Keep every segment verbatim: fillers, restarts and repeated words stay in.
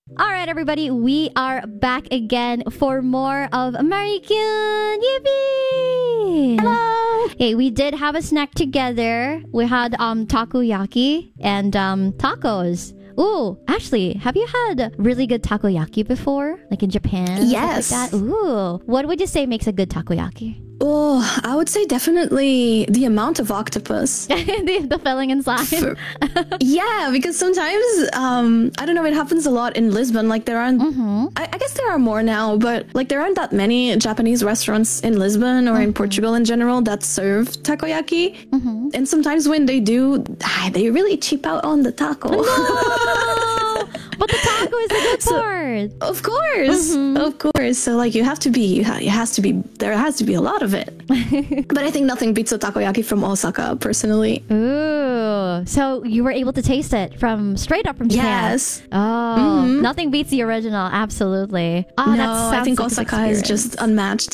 All right, everybody, we are back again for more of American. Yippee! Hello! Hey, we did have a snack together. We had um takoyaki and um tacos. Ooh, actually, have you had really good takoyaki before? Like in Japan? Yes. Like that? Ooh. What would you say makes a good takoyaki? Oh, I would say definitely the amount of octopus. the, the filling inside. For, yeah, because sometimes, um, I don't know, it happens a lot in Lisbon. Like there aren't, mm-hmm. I, I guess there are more now, but like there aren't that many Japanese restaurants in Lisbon or mm-hmm. in Portugal in general that serve takoyaki. Mm-hmm. And sometimes when they do, they really cheap out on the taco. No! But the taco is the good so, part. Of course, mm-hmm. of course. So like you have to be, you ha- it has to be, there has to be a lot of it. But I think nothing beats a takoyaki from Osaka, personally. Ooh, so you were able to taste it from straight up from Japan. Yes. Oh, mm-hmm. Nothing beats the original. Absolutely. Oh, no, that I think like Osaka is just unmatched.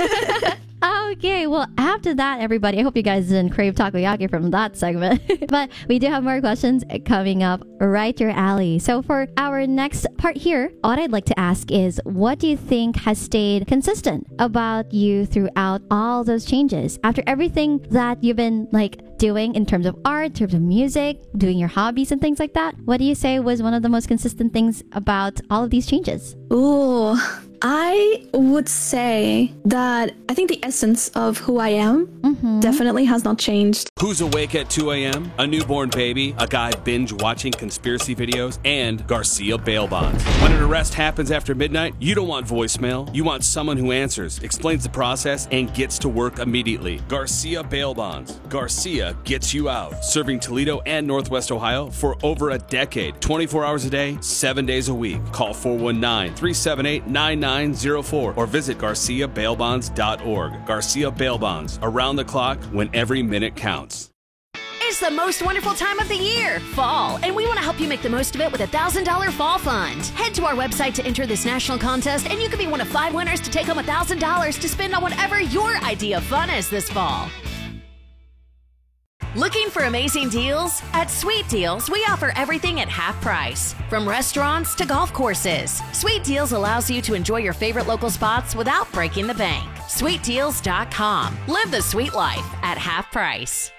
Okay, well, after that, everybody, I hope you guys didn't crave takoyaki from that segment. But we do have more questions coming up right your alley. So for our next part here, what I'd like to ask is, what do you think has stayed consistent about you throughout all those changes? After everything that you've been like doing in terms of art, in terms of music, doing your hobbies and things like that, what do you say was one of the most consistent things about all of these changes? Ooh, I would say that I think the essence of who I am mm-hmm. definitely has not changed. Who's awake at two a.m., a newborn baby, a guy binge-watching conspiracy videos, and Garcia bail bonds. When an arrest happens after midnight, you don't want voicemail. You want someone who answers, explains the process, and gets to work immediately. Garcia bail bonds. Garcia gets you out. Serving Toledo and Northwest Ohio for over a decade. twenty-four hours a day, seven days a week. Call four one nine, three seven eight, nine nine zero four or visit garcia bail bonds dot org. Garcia Bail Bonds. Around the clock when every minute counts. It's the most wonderful time of the year, fall, and we want to help you make the most of it with a one thousand dollars Fall Fund. Head to our website to enter this national contest, and you could be one of five winners to take home one thousand dollars to spend on whatever your idea of fun is this fall. Looking for amazing deals? At Sweet Deals, we offer everything at half price. From restaurants to golf courses, Sweet Deals allows you to enjoy your favorite local spots without breaking the bank. sweet deals dot com. Live the sweet life at half price.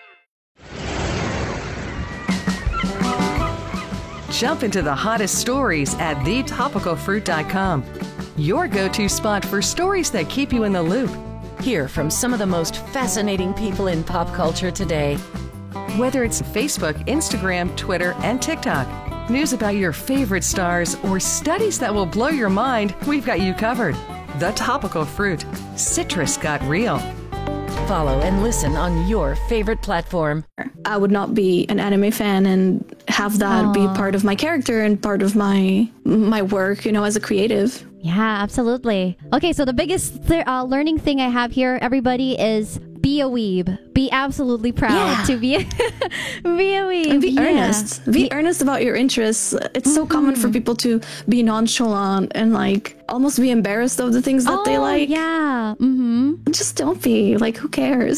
Jump into the hottest stories at the topical fruit dot com. Your go-to spot for stories that keep you in the loop. Hear from some of the most fascinating people in pop culture today. Whether it's Facebook, Instagram, Twitter, and TikTok, news about your favorite stars, or studies that will blow your mind, we've got you covered. The Topical Fruit. Citrus got real. Follow and listen on your favorite platform. I would not be an anime fan and have that Aww. be part of my character and part of my my work, you know, as a creative. Yeah, absolutely. Okay, so the biggest th- uh, learning thing I have here, everybody, is be a weeb. Be absolutely proud yeah. to be, be a weeb. And be yeah. earnest. Be, be earnest about your interests. It's mm-hmm. so common for people to be nonchalant and like almost be embarrassed of the things that oh, they like. Yeah. Mm-hmm. Just don't be. Like, who cares?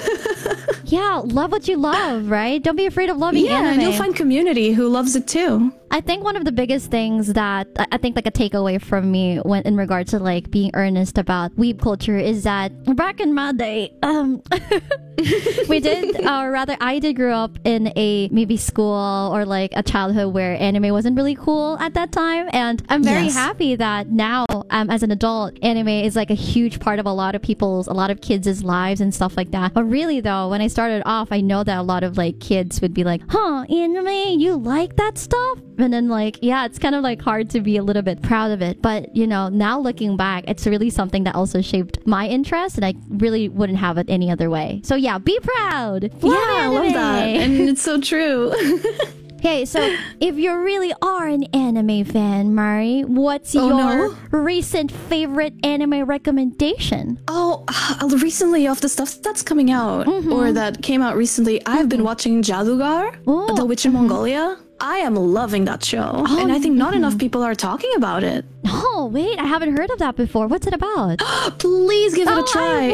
Yeah, love what you love, right? Don't be afraid of loving yeah, anime. and you'll find community who loves it too. I think one of the biggest things that I think like a takeaway from me when in regards to like being earnest about weeb culture is that back in my day, um, we did, or rather I did grow up in a maybe school or like a childhood where anime wasn't really cool at that time. And I'm very yes. happy that now um, as an adult, anime is like a huge part of a lot of people's, a lot of kids' lives and stuff like that. But really though, when I started off, I know that a lot of like kids would be like, huh, anime, you like that stuff? And then like, yeah, it's kind of like hard to be a little bit proud of it. But, you know, now looking back, it's really something that also shaped my interest and I really wouldn't have it any other way. So yeah, be proud. Love yeah, I anime. love that. And it's so true. Okay, so if you really are an anime fan, Mari, what's oh, your no? recent favorite anime recommendation? Oh, uh, recently of the stuff that's coming out mm-hmm. or that came out recently, I've mm-hmm. been watching Jadugar, Ooh, The Witch in mm-hmm. Mongolia. I am loving that show. Oh, and I think not mm-hmm. enough people are talking about it. Oh, wait, I haven't heard of that before. What's it about? Please give it oh, a try.